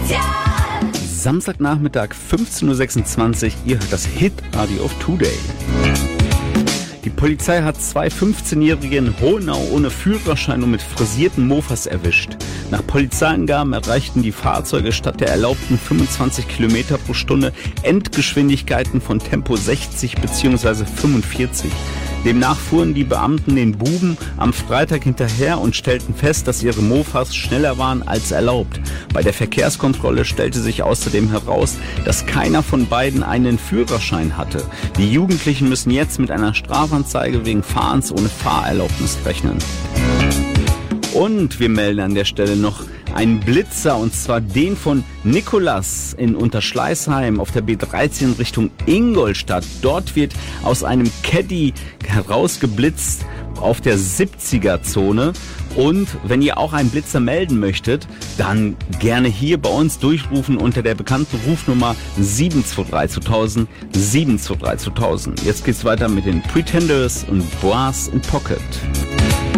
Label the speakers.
Speaker 1: Samstagnachmittag 15.26 Uhr, ihr hört das Hit-Radio of Today. Die Polizei hat zwei 15-Jährige in Hohenau ohne Führerschein und mit frisierten Mofas erwischt. Nach Polizeiangaben erreichten die Fahrzeuge statt der erlaubten 25 Kilometer pro Stunde Endgeschwindigkeiten von Tempo 60 bzw. 45. Demnach fuhren die Beamten den Buben am Freitag hinterher und stellten fest, dass ihre Mofas schneller waren als erlaubt. Bei der Verkehrskontrolle stellte sich außerdem heraus, dass keiner von beiden einen Führerschein hatte. Die Jugendlichen müssen jetzt mit einer Strafanzeige wegen Fahrens ohne Fahrerlaubnis rechnen. Und wir melden an der Stelle noch einen Blitzer, und zwar den von Nikolas in Unterschleißheim auf der B13 Richtung Ingolstadt. Dort wird aus einem Caddy herausgeblitzt auf der 70er-Zone. Und wenn ihr auch einen Blitzer melden möchtet, dann gerne hier bei uns durchrufen unter der bekannten Rufnummer 723 723 Jetzt geht's weiter mit den Pretenders und Brass in Pocket.